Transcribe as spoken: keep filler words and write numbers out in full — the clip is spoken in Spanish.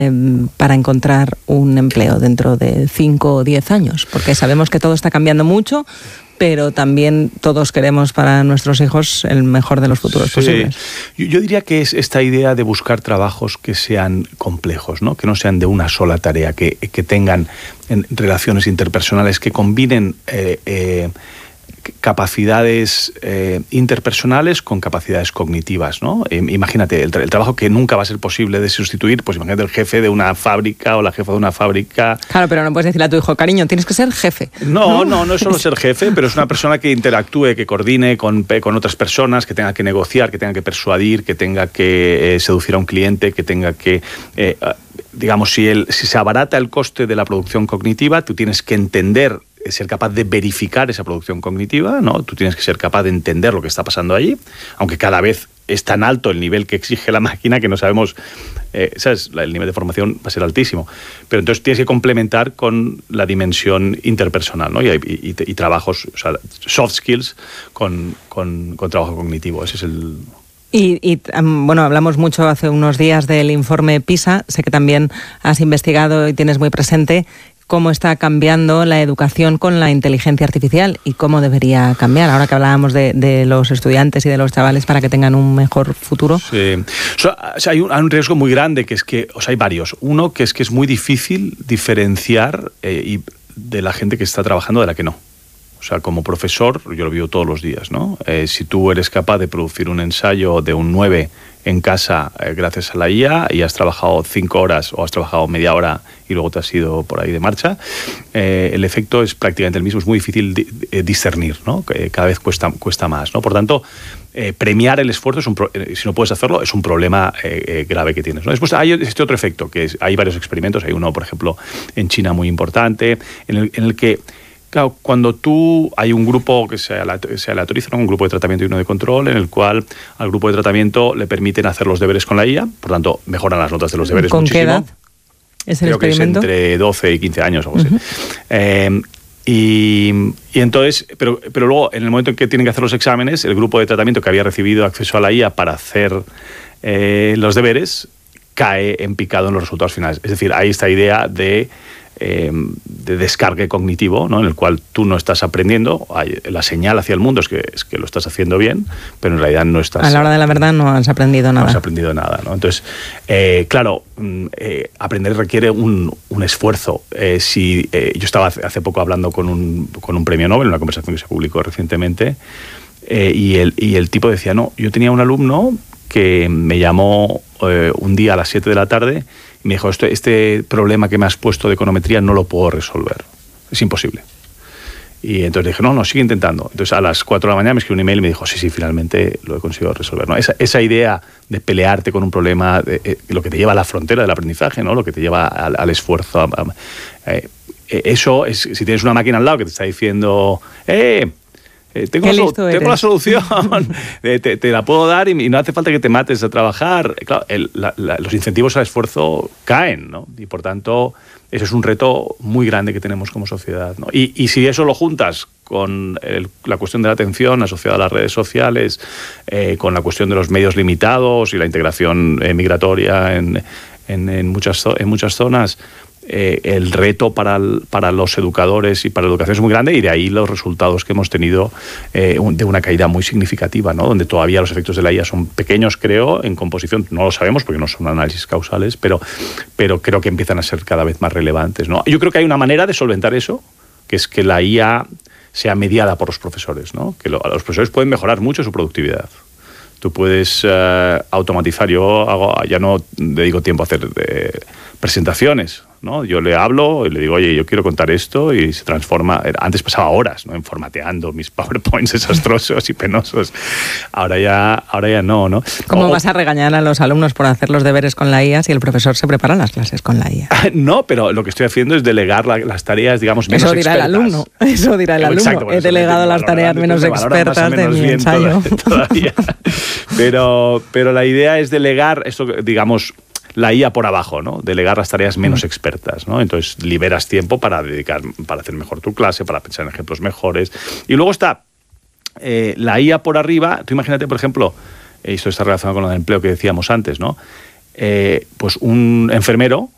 para encontrar un empleo dentro de cinco o diez años? Porque sabemos que todo está cambiando mucho, pero también todos queremos para nuestros hijos el mejor de los futuros sí. posibles. Yo, yo diría que es esta idea de buscar trabajos que sean complejos, ¿no? Que no sean de una sola tarea, que, que tengan relaciones interpersonales, que combinen eh, eh, capacidades eh, interpersonales con capacidades cognitivas, ¿no? Eh, imagínate, el, tra- el trabajo que nunca va a ser posible de sustituir, pues imagínate el jefe de una fábrica o la jefa de una fábrica. Claro, pero no puedes decirle a tu hijo, cariño, tienes que ser jefe. No, no, no, no es solo ser jefe, pero es una persona que interactúe, que coordine con, con otras personas, que tenga que negociar, que tenga que persuadir, que tenga que eh, seducir a un cliente, que tenga que... Eh, digamos, si, el, si se abarata el coste de la producción cognitiva, tú tienes que entender, ser capaz de verificar esa producción cognitiva, ¿no? Tú tienes que ser capaz de entender lo que está pasando allí, aunque cada vez es tan alto el nivel que exige la máquina que no sabemos, eh, ¿sabes? El nivel de formación va a ser altísimo. Pero entonces tienes que complementar con la dimensión interpersonal, ¿no? Y, y, y trabajos, o sea, soft skills con, con, con trabajo cognitivo. Ese es el... Y, y bueno, hablamos mucho hace unos días del informe PISA. Sé que también has investigado y tienes muy presente cómo está cambiando la educación con la inteligencia artificial y cómo debería cambiar, ahora que hablábamos de, de los estudiantes y de los chavales para que tengan un mejor futuro. Sí. O sea, hay, un, hay un riesgo muy grande, que es que, o sea, hay varios. Uno, que es que es muy difícil diferenciar eh, y de la gente que está trabajando de la que no. O sea, como profesor, yo lo vivo todos los días, ¿no? Eh, si tú eres capaz de producir un ensayo de un nueve en casa eh, gracias a la I A y has trabajado cinco horas o has trabajado media hora y luego te has ido por ahí de marcha, eh, el efecto es prácticamente el mismo. Es muy difícil di- eh, discernir, ¿no? Que cada vez cuesta, cuesta más, ¿no? Por tanto, eh, premiar el esfuerzo, es un pro- eh, si no puedes hacerlo, es un problema eh, eh, grave que tienes, ¿no? Después hay este otro efecto, que es, hay varios experimentos. Hay uno, por ejemplo, en China muy importante, en el, en el que claro, cuando tú hay un grupo que se, se aleatoriza, ¿no? Un grupo de tratamiento y uno de control, en el cual al grupo de tratamiento le permiten hacer los deberes con la I A, por tanto, mejoran las notas de los deberes ¿Con muchísimo. qué edad es el Creo experimento? Que es entre doce y quince años o algo Uh-huh. así. Eh, y, y entonces, pero, pero luego, en el momento en que tienen que hacer los exámenes, el grupo de tratamiento que había recibido acceso a la I A para hacer eh, los deberes cae en picado en los resultados finales. Es decir, hay esta idea de Eh, de descargue cognitivo, ¿no? En el cual tú no estás aprendiendo, hay, la señal hacia el mundo es que, es que lo estás haciendo bien, pero en realidad no estás... A la hora de la verdad no has aprendido nada. No has aprendido nada, ¿no? Entonces, eh, claro, eh, aprender requiere un, un esfuerzo. Eh, si, eh, yo estaba hace, hace poco hablando con un, con un premio Nobel, una conversación que se publicó recientemente, eh, y, el, y el tipo decía, no, yo tenía un alumno que me llamó eh, un día a las siete de la tarde y me dijo, este, este problema que me has puesto de econometría no lo puedo resolver, es imposible. Y entonces dije, no, no, sigue intentando. Entonces a las cuatro de la mañana me escribió un email y me dijo, sí, sí, finalmente lo he conseguido resolver, ¿no? Esa, esa idea de pelearte con un problema, de, eh, lo que te lleva a la frontera del aprendizaje, ¿no? Lo que te lleva al, al esfuerzo. A, a, eh, eso es, si tienes una máquina al lado que te está diciendo, ¡eh! Eh, tengo, la, so- tengo la solución, te, te la puedo dar y, y no hace falta que te mates a trabajar. Claro, el, la, la, los incentivos al esfuerzo caen, ¿no? Y por tanto, eso es un reto muy grande que tenemos como sociedad, ¿no? Y, y si eso lo juntas con el, la cuestión de la atención asociada a las redes sociales, eh, con la cuestión de los medios limitados y la integración eh, migratoria en, en, en, muchas, en muchas zonas, Eh, el reto para, el, para los educadores y para la educación es muy grande, y de ahí los resultados que hemos tenido eh, de una caída muy significativa, ¿no? Donde todavía los efectos de la I A son pequeños, creo, en composición. No lo sabemos porque no son análisis causales, pero, pero creo que empiezan a ser cada vez más relevantes, ¿no? Yo creo que hay una manera de solventar eso, que es que la I A sea mediada por los profesores, ¿no? Que lo, los profesores pueden mejorar mucho su productividad. Tú puedes uh, automatizar. Yo hago, ya no dedico tiempo a hacer eh, presentaciones, ¿no? Yo le hablo y le digo, oye, yo quiero contar esto, y se transforma. Antes pasaba horas, ¿no? En formateando mis PowerPoints desastrosos y penosos. Ahora ya, ahora ya no, ¿no? ¿Cómo o, vas a regañar a los alumnos por hacer los deberes con la I A si el profesor se prepara las clases con la I A? No, pero lo que estoy haciendo es delegar la, las tareas, digamos, menos eso dirá expertas. El alumno, eso dirá el alumno. Exacto, he delegado las tareas menos expertas de mi ensayo. Todavía. Pero, pero la idea es delegar esto, digamos, la I A por abajo, ¿no? Delegar las tareas menos expertas, ¿no? Entonces liberas tiempo para dedicar, para hacer mejor tu clase, para pensar en ejemplos mejores. Y luego está eh, la I A por arriba. Tú imagínate, por ejemplo, esto está relacionado con lo del empleo que decíamos antes, ¿no? Eh, pues un enfermero